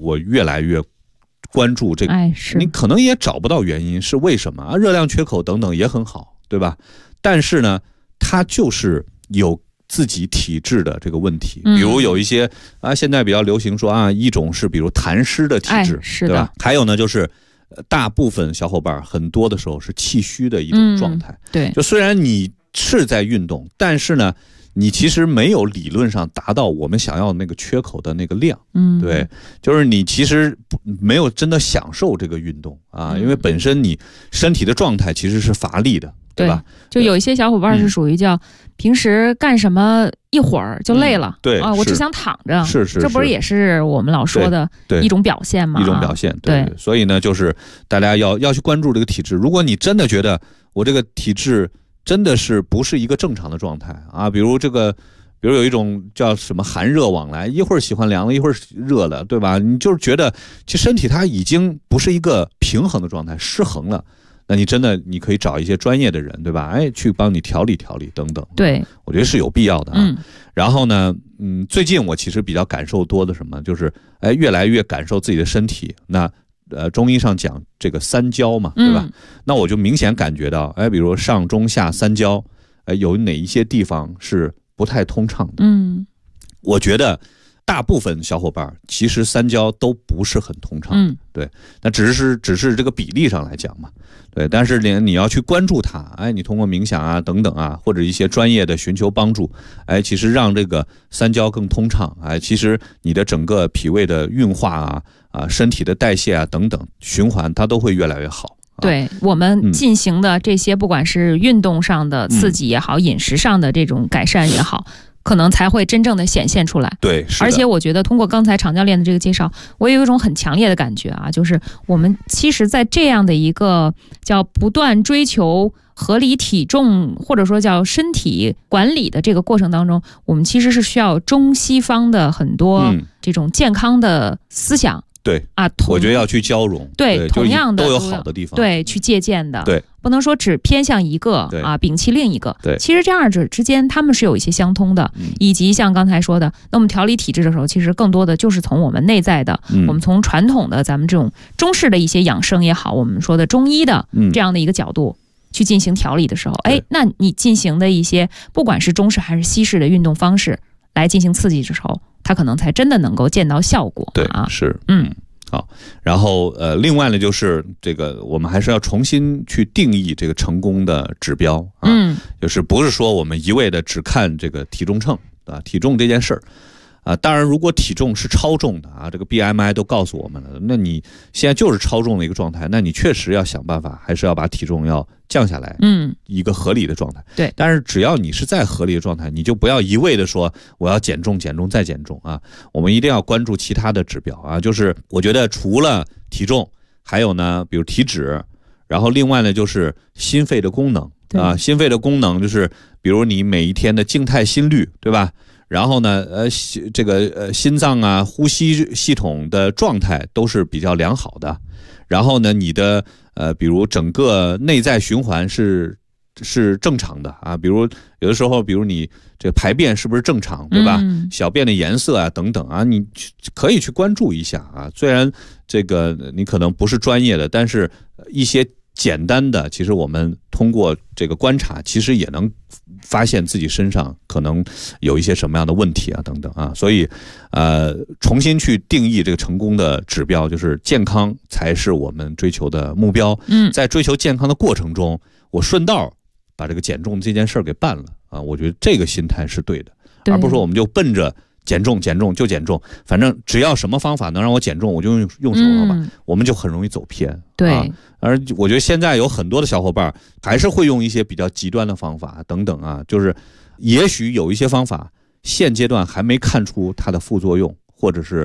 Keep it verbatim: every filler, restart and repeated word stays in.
我越来越关注这个， 哎，是你可能也找不到原因是为什么啊，热量缺口等等也很好，对吧？但是呢，它就是有自己体质的这个问题，比如有一些啊，现在比较流行说啊，一种是比如痰湿的体质， 哎、是的， 对吧？还有呢，就是大部分小伙伴很多的时候是气虚的一种状态、 嗯，对， 就虽然你是在运动，但是呢，你其实没有理论上达到我们想要的那个缺口的那个量， 嗯， 对，就是你其实没有真的享受这个运动啊，因为本身你身体的状态其实是乏力的。对吧？ 就有一些小伙伴是属于叫、嗯、平时干什么一会儿就累了、 嗯、对啊，我只想躺着， 是是是， 这不是也是我们老说的一种表现吗？ 一种表现，对。 对， 所以呢，就是大家要要去关注这个体质。如果你真的觉得我这个体质真的是不是一个正常的状态啊，比如这个，比如有一种叫什么寒热往来，一会儿喜欢凉了，一会儿热了，对吧？你就是觉得其实身体它已经不是一个平衡的状态，失衡了。那你真的你可以找一些专业的人，对吧？哎，去帮你调理调理等等。 对， 我觉得是有必要的啊。 嗯、 然后呢，嗯，最近我其实比较感受多的什么，就是哎，越来越感受自己的身体。那呃，中医上讲这个三焦嘛，对吧？嗯、那我就明显感觉到，哎，比如上中下三焦，哎，有哪一些地方是不太通畅的？ 嗯， 我觉得。大部分小伙伴其实三焦都不是很通畅， 嗯， 对，那只是只是这个比例上来讲嘛，对，但是你你要去关注它，哎，你通过冥想啊等等啊，或者一些专业的寻求帮助，哎，其实让这个三焦更通畅，哎，其实你的整个脾胃的运化啊啊，身体的代谢啊等等循环，它都会越来越好。 对我们进行的这些，不管是运动上的刺激也好，嗯、饮食上的这种改善也好。可能才会真正的显现出来。 对， 而且我觉得通过刚才常教练的这个介绍，我有一种很强烈的感觉啊，就是我们其实在这样的一个叫不断追求合理体重或者说叫身体管理的这个过程当中，我们其实是需要中西方的很多这种健康的思想。 嗯对啊， 我觉得要去交融， 对， 对同样的都有好的地方， 对，去借鉴的， 对， 不能说只偏向一个啊，摒弃另一个， 对， 其实这二者之间他们是有一些相通的， 嗯、 以及像刚才说的，那我们调理体质的时候，其实更多的就是从我们内在的， 嗯、 我们从传统的咱们这种中式的一些养生也好，我们说的中医的这样的一个角度。嗯去进行调理的时候，哎，那你进行的一些不管是中式还是西式的运动方式来进行刺激的时候，它可能才真的能够见到效果。 对啊， 是， 嗯， 好。然后呃，另外呢，就是这个我们还是要重新去定义这个成功的指标啊， 嗯， 就是不是说我们一味的只看这个体重秤啊，体重这件事儿。啊，当然，如果体重是超重的啊，这个 B M I 都告诉我们了，那你现在就是超重的一个状态，那你确实要想办法，还是要把体重要降下来， 嗯， 一个合理的状态。 对， 但是只要你是在合理的状态，你就不要一味的说我要减重、减重再减重啊，我们一定要关注其他的指标啊，就是我觉得除了体重，还有呢，比如体脂，然后另外呢就是心肺的功能啊，心肺的功能就是比如你每一天的静态心率，对吧？然后呢，呃，这个呃心脏啊、呼吸系统的状态都是比较良好的。然后呢，你的呃，比如整个内在循环是是正常的啊。比如有的时候，比如你这个排便是不是正常，对吧？ 嗯、 小便的颜色啊等等啊，你可以去关注一下啊。虽然这个你可能不是专业的，但是一些简单的，其实我们通过这个观察，其实也能发现自己身上可能有一些什么样的问题啊，等等啊，所以，呃，重新去定义这个成功的指标，就是健康才是我们追求的目标。 嗯， 在追求健康的过程中，我顺道把这个减重这件事儿给办了啊，我觉得这个心态是对的， 对， 而不是说我们就奔着减重减重就减重，反正只要什么方法能让我减重，我就用用什么方法，嗯、我们就很容易走偏。 对。 啊，而我觉得现在有很多的小伙伴还是会用一些比较极端的方法等等啊，就是也许有一些方法现阶段还没看出它的副作用，或者是